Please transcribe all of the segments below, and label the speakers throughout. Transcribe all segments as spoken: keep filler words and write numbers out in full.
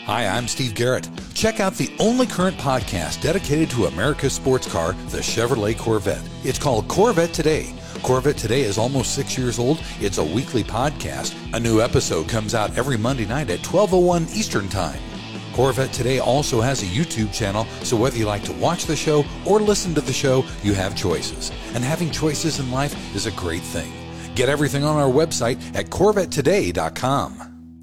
Speaker 1: Hi, I'm Steve Garrett. Check out the only current podcast dedicated to America's sports car, the Chevrolet Corvette. It's called Corvette Today. Corvette Today is almost six years old. It's a weekly podcast. A new episode comes out every Monday night at twelve oh one Eastern Time. Corvette Today also has a YouTube channel, so whether you like to watch the show or listen to the show, you have choices. And having choices in life is a great thing. Get everything on our website at corvette today dot com.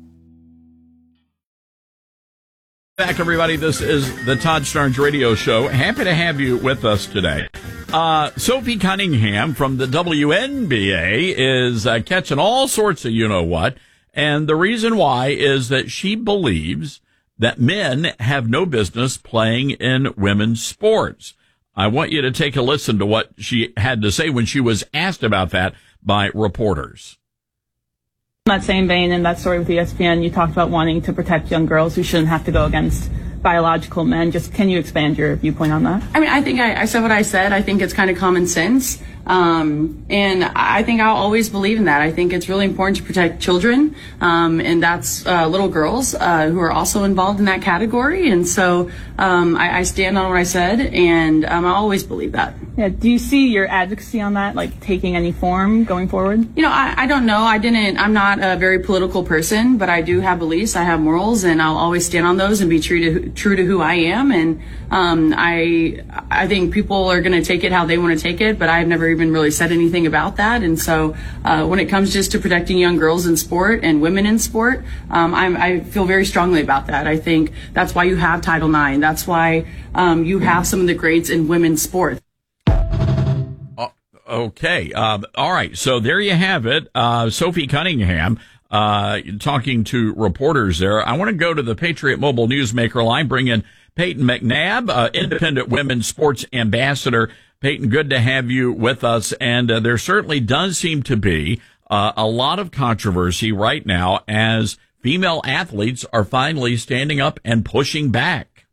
Speaker 2: Back, everybody. This is the Todd Starnes Radio Show. Happy to have you with us today. Uh, Sophie Cunningham from the W N B A is uh, catching all sorts of you-know-what, and the reason why is that she believes that men have no business playing in women's sports. I want you to take a listen to what she had to say when she was asked about that by reporters.
Speaker 3: In that same vein, in that story with E S P N, you talked about wanting to protect young girls who shouldn't have to go against biological men. Just can you expand your viewpoint on that?
Speaker 4: I mean, I think I, I said what I said. I think it's kind of common sense. Um, and I think I'll always believe in that. I think it's really important to protect children. Um, and that's, uh, little girls, uh, who are also involved in that category. And so, um, I, I stand on what I said, and, um, I always believe that.
Speaker 3: Yeah. Do you see your advocacy on that, like, taking any form going forward?
Speaker 4: You know, I, I don't know. I didn't, I'm not a very political person, but I do have beliefs. I have morals, and I'll always stand on those and be true to, true to who I am. And, um, I, I think people are going to take it how they want to take it, but I've never even really said anything about that. And so uh, when it comes just to protecting young girls in sport and women in sport, um, I'm, I feel very strongly about that. I think that's why you have Title nine. That's why um, you have some of the greats in women's sport.
Speaker 2: Uh, okay. Um, all right. So there you have it. Uh, Sophie Cunningham uh, talking to reporters there. I want to go to the Patriot Mobile Newsmaker line, bring in Peyton McNabb, uh, independent women's sports ambassador. Peyton, good to have you with us. And uh, there certainly does seem to be uh, a lot of controversy right now as female athletes are finally standing up and pushing back.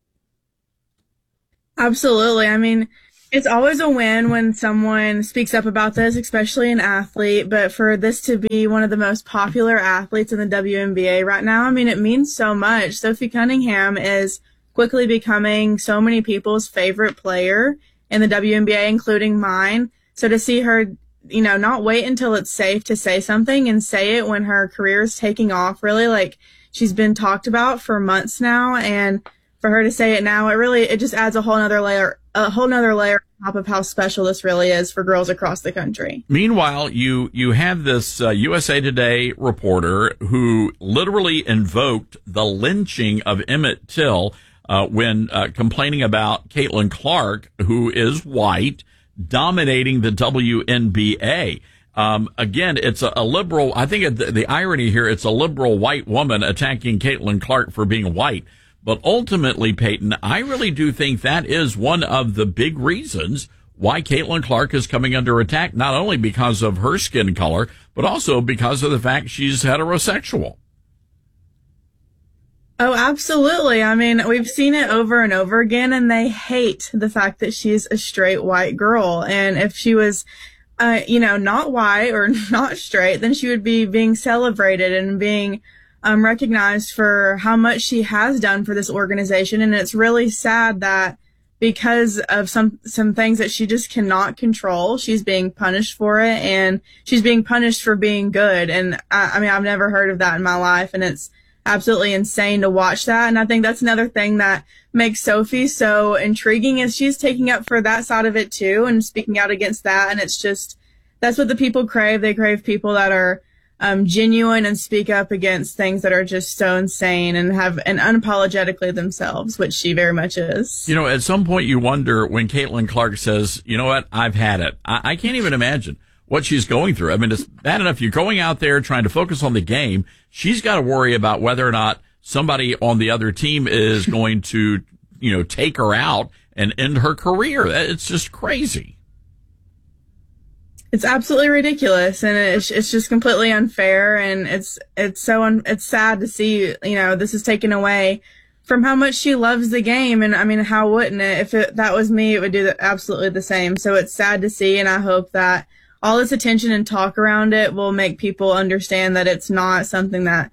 Speaker 5: Absolutely. I mean, it's always a win when someone speaks up about this, especially an athlete. But for this to be one of the most popular athletes in the W N B A right now, I mean, it means so much. Sophie Cunningham is quickly becoming so many people's favorite player in the W N B A, including mine. So to see her, you know, not wait until it's safe to say something and say it when her career is taking off, really, like she's been talked about for months now. And for her to say it now, it really, it just adds a whole nother layer, a whole nother layer on top of how special this really is for girls across the country.
Speaker 2: Meanwhile, you, you have this uh, U S A Today reporter who literally invoked the lynching of Emmett Till Uh, when uh, complaining about Caitlin Clark, who is white, dominating the W N B A. Um, again, it's a, a liberal. I think the, the irony here, it's a liberal white woman attacking Caitlin Clark for being white. But ultimately, Peyton, I really do think that is one of the big reasons why Caitlin Clark is coming under attack, not only because of her skin color, but also because of the fact she's heterosexual.
Speaker 5: Oh, absolutely. I mean, we've seen it over and over again, and they hate the fact that she's a straight white girl. And if she was, uh, you know, not white or not straight, then she would be being celebrated and being um, recognized for how much she has done for this organization. And it's really sad that because of some, some things that she just cannot control, she's being punished for it, and she's being punished for being good. And I, I mean, I've never heard of that in my life, and it's absolutely insane to watch that. And I think that's another thing that makes Sophie so intriguing, is she's taking up for that side of it too and speaking out against that. And it's just, that's what the people crave. They crave people that are um, genuine and speak up against things that are just so insane and have, and unapologetically themselves, which she very much is.
Speaker 2: You know, at some point you wonder when Caitlin Clark says, you know what, I've had it. I, I can't even imagine what she's going through. I mean, it's bad enough you're going out there trying to focus on the game. She's got to worry about whether or not somebody on the other team is going to, you know, take her out and end her career. It's just crazy.
Speaker 5: It's absolutely ridiculous, and it's it's just completely unfair, and it's it's so un, it's sad to see, you know, this is taken away from how much she loves the game. And I mean, how wouldn't it? If it, that was me, it would do the, absolutely the same. So it's sad to see, and I hope that all this attention and talk around it will make people understand that it's not something that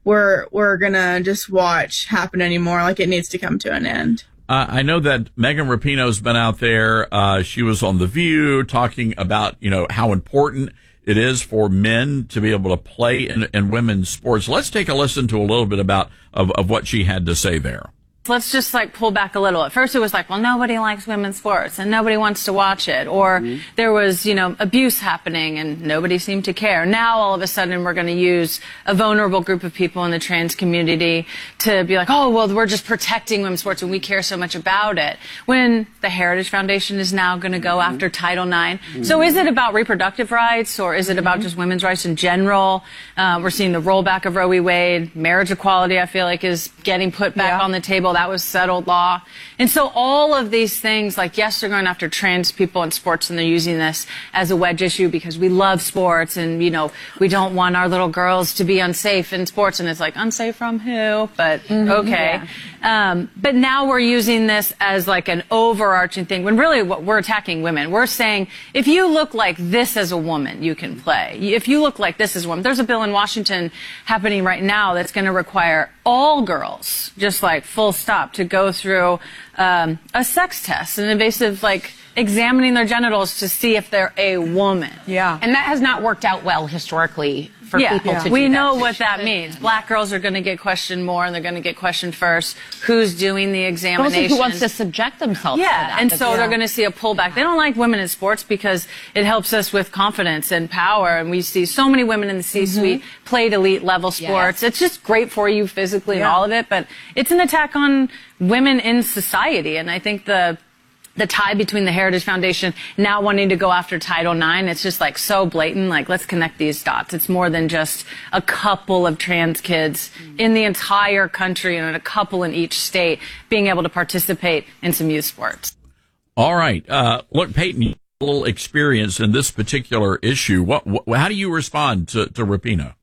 Speaker 5: we're we're gonna just watch happen anymore. Like, it needs to come to an end.
Speaker 2: Uh, I know that Megan Rapinoe's been out there. Uh, she was on The View talking about, you know, how important it is for men to be able to play in, in women's sports. Let's take a listen to a little bit about of, of what she had to say there.
Speaker 6: Let's just like pull back a little. At first it was like, well, nobody likes women's sports and nobody wants to watch it. Or mm-hmm. there was, you know, abuse happening and nobody seemed to care. Now all of a sudden we're going to use a vulnerable group of people in the trans community to be like, oh, well, we're just protecting women's sports and we care so much about it. When the Heritage Foundation is now going to go mm-hmm. after Title nine. Mm-hmm. So is it about reproductive rights or is it about mm-hmm. just women's rights in general? Uh, we're seeing the rollback of Roe v. Wade. Marriage equality, I feel like, is getting put back yeah. on the table. That was settled law. And so all of these things, like, yes, they're going after trans people in sports and they're using this as a wedge issue because we love sports and, you know, we don't want our little girls to be unsafe in sports. And it's like, unsafe from who? But mm-hmm, okay. Yeah. Um, but now we're using this as like an overarching thing when really what we're attacking women. We're saying, if you look like this as a woman, you can play. If you look like this as a woman, there's a bill in Washington happening right now that's going to require all girls, just like full stop, to go through um, a sex test, an invasive, like, examining their genitals to see if they're a woman.
Speaker 7: Yeah. And that has not worked out well historically for
Speaker 6: yeah.
Speaker 7: people
Speaker 6: yeah.
Speaker 7: to do
Speaker 6: we
Speaker 7: that.
Speaker 6: know what that means. Black girls are going to get questioned more, and they're going to get questioned first. Who's doing the examination?
Speaker 7: Also, who wants to subject themselves
Speaker 6: yeah.
Speaker 7: to that?
Speaker 6: And so
Speaker 7: yeah.
Speaker 6: they're going to see a pullback. They don't like women in sports because it helps us with confidence and power, and we see so many women in the C-suite mm-hmm. played elite level sports. Yes. It's just great for you physically yeah. and all of it, but it's an attack on women in society, and I think the the tie between the Heritage Foundation now wanting to go after Title nine, it's just like so blatant. Like, let's connect these dots. It's more than just a couple of trans kids in the entire country and a couple in each state being able to participate in some youth sports.
Speaker 2: All right. Uh, look, Peyton, you have a little experience in this particular issue. What, what how do you respond to, to Rapinoe?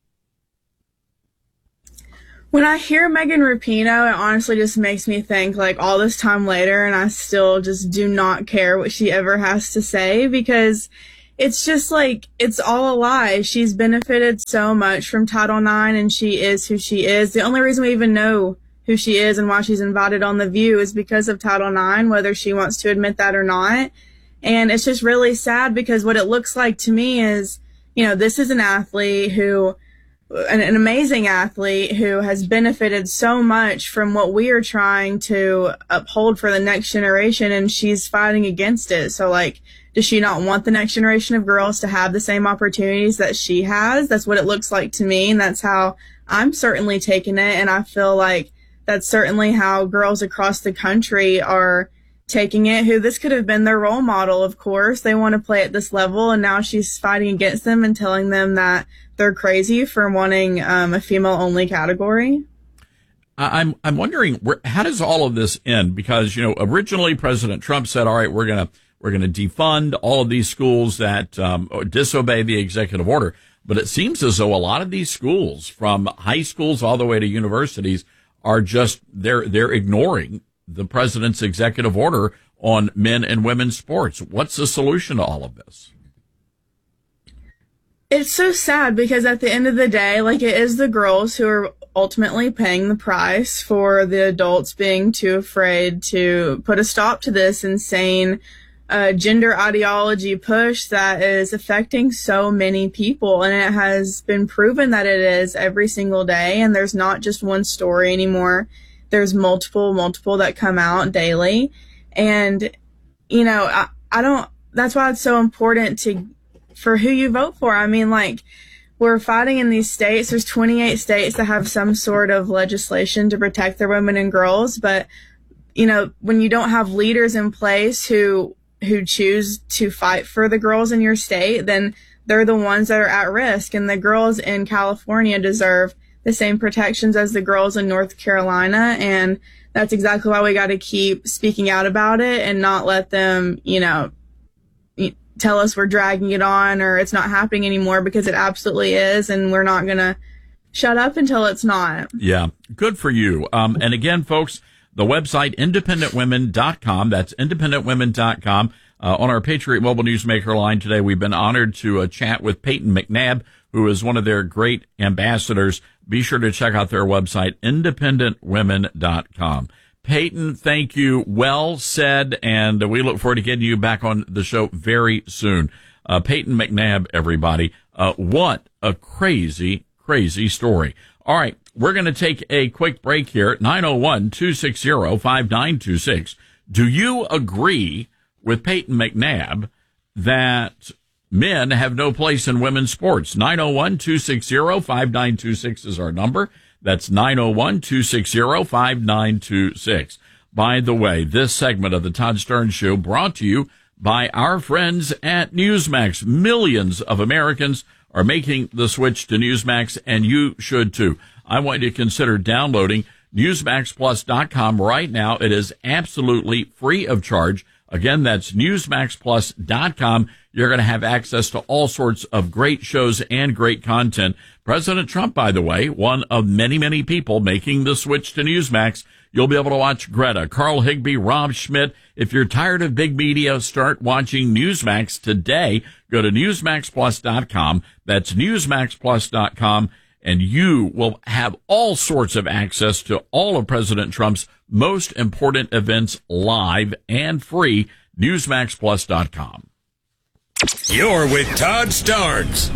Speaker 5: When I hear Megan Rapinoe, it honestly just makes me think, like, all this time later, and I still just do not care what she ever has to say, because it's just like, it's all a lie. She's benefited so much from Title nine, and she is who she is. The only reason we even know who she is and why she's invited on The View is because of Title nine, whether she wants to admit that or not. And it's just really sad, because what it looks like to me is, you know, this is an athlete who... An, an amazing athlete who has benefited so much from what we are trying to uphold for the next generation, and she's fighting against it. So, like, does she not want the next generation of girls to have the same opportunities that she has? That's what it looks like to me, and that's how I'm certainly taking it, and I feel like that's certainly how girls across the country are taking it, who this could have been their role model, of course. They want to play at this level, and now she's fighting against them and telling them that they're crazy for wanting um, a female-only category.
Speaker 2: I'm I'm wondering, where, how does all of this end? Because, you know, originally President Trump said, all right, we're going to we're going to defund all of these schools that um, disobey the executive order. But it seems as though a lot of these schools, from high schools all the way to universities, are just, they're they're ignoring the president's executive order on men and women's sports. What's the solution to all of this?
Speaker 5: It's so sad, because at the end of the day, like, it is the girls who are ultimately paying the price for the adults being too afraid to put a stop to this insane uh, gender ideology push that is affecting so many people. And it has been proven that it is every single day. And there's not just one story anymore. There's multiple, multiple that come out daily. And, you know, I, I don't, that's why it's so important to, for who you vote for. I mean, like, we're fighting in these states. There's twenty-eight states that have some sort of legislation to protect their women and girls. But, you know, when you don't have leaders in place who, who choose to fight for the girls in your state, then they're the ones that are at risk. And the girls in California deserve the same protections as the girls in North Carolina. And that's exactly why we got to keep speaking out about it and not let them, you know, tell us we're dragging it on or it's not happening anymore, because it absolutely is. And we're not going to shut up until it's not.
Speaker 2: Yeah. Good for you. Um, and again, folks, the website, independent women dot com. That's independent women dot com. Uh, on our Patriot Mobile Newsmaker line today, we've been honored to uh, chat with Peyton McNabb, who is one of their great ambassadors. be sure to check out their website, independent women dot com. Peyton, thank you. Well said, and we look forward to getting you back on the show very soon. Uh, Peyton McNabb, everybody. Uh, what a crazy, crazy story. All right, we're going to take a quick break here at nine oh one, two six zero, five nine two six. Do you agree with Peyton McNabb that men have no place in women's sports? nine oh one, two six zero, five nine two six is our number. That's nine oh one, two six zero, five nine two six. By the way, this segment of the Todd Starnes Show brought to you by our friends at Newsmax. Millions of Americans are making the switch to Newsmax, and you should too. I want you to consider downloading Newsmax Plus dot com right now. It is absolutely free of charge. Again, that's Newsmax Plus dot com. You're going to have access to all sorts of great shows and great content. President Trump, by the way, one of many, many people making the switch to Newsmax. You'll be able to watch Greta, Carl Higbee, Rob Schmidt. If you're tired of big media, start watching Newsmax today. Go to Newsmax Plus dot com. That's Newsmax Plus dot com. And you will have all sorts of access to all of President Trump's most important events live and free. Newsmax Plus dot com.
Speaker 8: You're with Todd Starnes.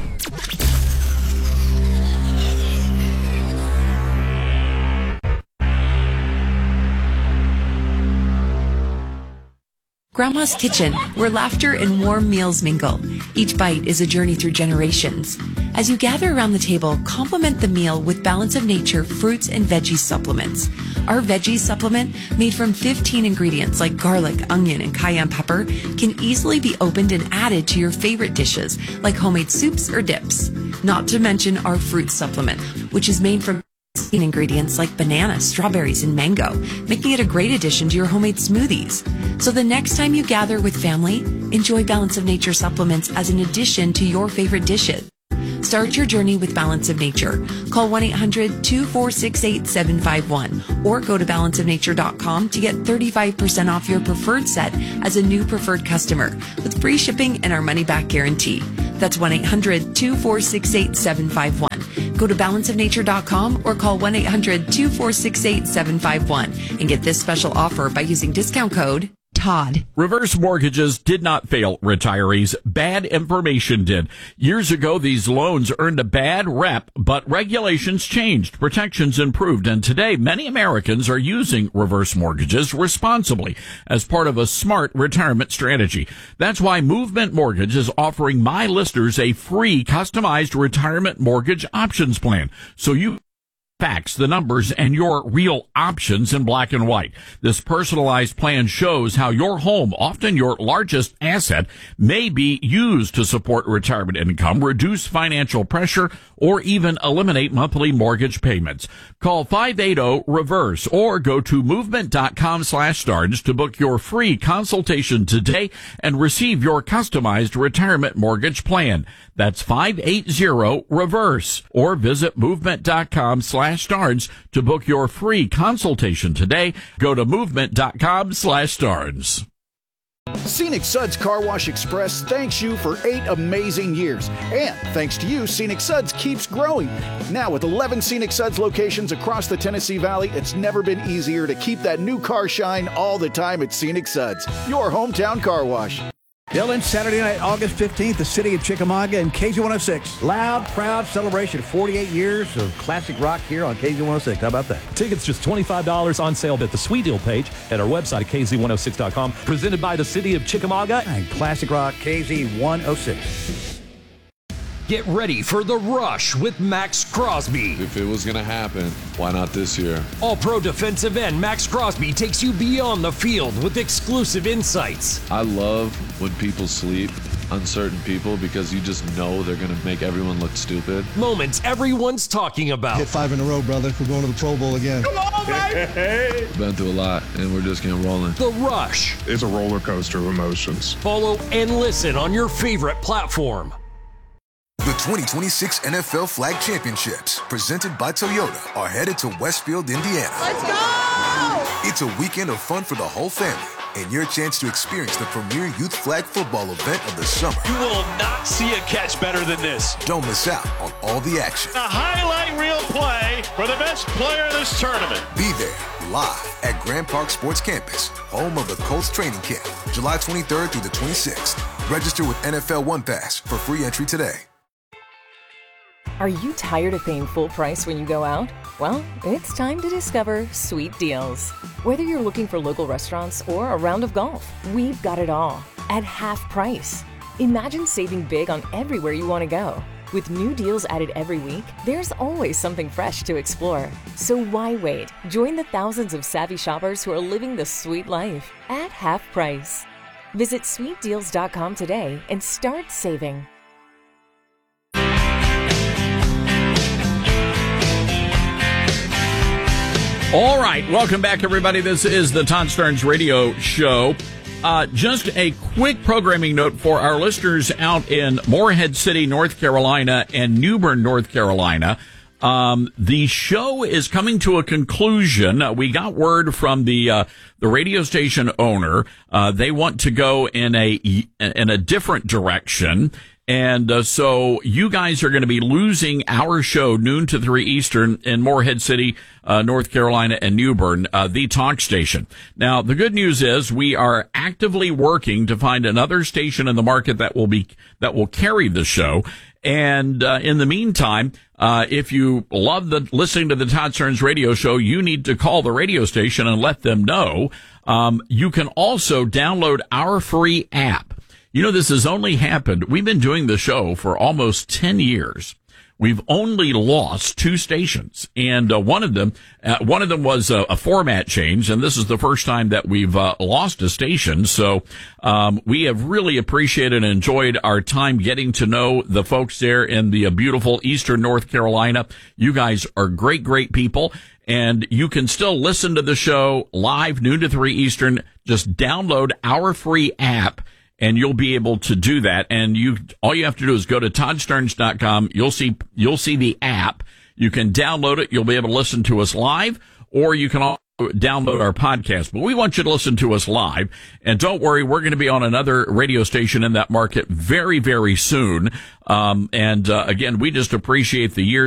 Speaker 9: Grandma's Kitchen, where laughter and warm meals mingle. Each bite is a journey through generations. As you gather around the table, complement the meal with Balance of Nature fruits and veggie supplements. Our veggie supplement, made from fifteen ingredients like garlic, onion, and cayenne pepper, can easily be opened and added to your favorite dishes, like homemade soups or dips. Not to mention our fruit supplement, which is made from ingredients like banana, strawberries, and mango, making it a great addition to your homemade smoothies. So the next time you gather with family, enjoy Balance of Nature supplements as an addition to your favorite dishes. Start your journey with Balance of Nature. Call one eight hundred, two four six, eight seven five one or go to balance of nature dot com to get thirty-five percent off your preferred set as a new preferred customer with free shipping and our money-back guarantee. That's one eight hundred, two four six, eight seven five one. Go to balance of nature dot com or call one eight hundred, two four six, eight seven five one and get this special offer by using discount code Todd.
Speaker 2: Reverse mortgages did not fail retirees. Bad information did. Years ago, these loans earned a bad rep, but regulations changed, protections improved, and today many Americans are using reverse mortgages responsibly as part of a smart retirement strategy. That's why Movement Mortgage is offering my listeners a free customized retirement mortgage options plan. So you facts, the numbers, and your real options in black and white. This personalized plan shows how your home, often your largest asset, may be used to support retirement income, reduce financial pressure, or even eliminate monthly mortgage payments. Call five eight zero, reverse or go to movement dot com slash starnes to book your free consultation today and receive your customized retirement mortgage plan. That's five eight zero, reverse or visit movement dot com slash starnes to book your free consultation today. Go to movement dot com slash starnes.
Speaker 10: Scenic Suds Car Wash Express thanks you for eight amazing years. And thanks to you, Scenic Suds keeps growing. Now with eleven Scenic Suds locations across the Tennessee Valley, it's never been easier to keep that new car shine all the time at Scenic Suds, your hometown car wash.
Speaker 11: Dylan, Saturday night, August fifteenth, the city of Chickamauga and K Z one oh six. Loud, proud celebration. forty-eight years of classic rock here on K Z one oh six. How about that?
Speaker 12: Tickets just twenty-five dollars on sale at the Sweet Deal page at our website at K Z one oh six dot com. Presented by the city of Chickamauga
Speaker 11: and classic rock K Z one oh six.
Speaker 13: Get ready for The Rush with Max Crosby.
Speaker 14: If it was going to happen, why not this year?
Speaker 13: All-pro defensive end Max Crosby takes you beyond the field with exclusive insights.
Speaker 14: I love when people sleep, uncertain people, because you just know they're going to make everyone look stupid.
Speaker 13: Moments everyone's talking about.
Speaker 15: Hit five in a row, brother. We're going to the Pro Bowl again.
Speaker 14: Come on, baby! Been through a lot, and we're just getting rolling.
Speaker 13: The Rush.
Speaker 16: It's a roller coaster of emotions.
Speaker 13: Follow and listen on your favorite platform.
Speaker 17: The twenty twenty-six N F L Flag Championships, presented by Toyota, are headed to Westfield, Indiana.
Speaker 18: Let's go!
Speaker 17: It's a weekend of fun for the whole family. and your chance to experience the premier youth flag football event of the summer.
Speaker 18: You will not see a catch better than this.
Speaker 17: Don't miss out on all the action.
Speaker 18: A highlight reel play for the best player in this tournament.
Speaker 17: Be there live at Grand Park Sports Campus, home of the Colts training camp, July twenty-third through the twenty-sixth. Register with N F L One Pass for free entry today.
Speaker 19: Are you tired of paying full price when you go out? Well, it's time to discover Sweet Deals. Whether you're looking for local restaurants or a round of golf, we've got it all at half price. Imagine saving big on everywhere you want to go. With new deals added every week, there's always something fresh to explore. So why wait? Join the thousands of savvy shoppers who are living the sweet life at half price. Visit sweet deals dot com today and start saving.
Speaker 2: All right, welcome back, everybody. This is the Todd Starnes Radio Show. Uh, just a quick programming note for our listeners out in Morehead City, North Carolina, and New Bern, North Carolina. Um, the show is coming to a conclusion. Uh, we got word from the uh, the radio station owner. Uh, they want to go in a in a different direction. And uh, so you guys are going to be losing our show noon to three Eastern in Morehead City, uh, North Carolina, and New Bern, uh, the talk station. Now, the good news is we are actively working to find another station in the market that will be that will carry the show. And uh, in the meantime, uh, if you love the listening to the Todd Starnes Radio Show, you need to call the radio station and let them know. Um, you can also download our free app. You know, this has only happened. We've been doing the show for almost ten years. We've only lost two stations, and uh, one of them, uh, one of them was a, a format change, and this is the first time that we've uh, lost a station. So um, we have really appreciated and enjoyed our time getting to know the folks there in the uh, beautiful Eastern North Carolina. You guys are great, great people. And you can still listen to the show live noon to three Eastern. Just download our free app. And you'll be able to do that. And you, all you have to do is go to todd starnes dot com. You'll see, you'll see the app. You can download it. You'll be able to listen to us live, or you can also download our podcast. But we want you to listen to us live. And don't worry, we're going to be on another radio station in that market very, very soon. Um, and, uh, again, we just appreciate the years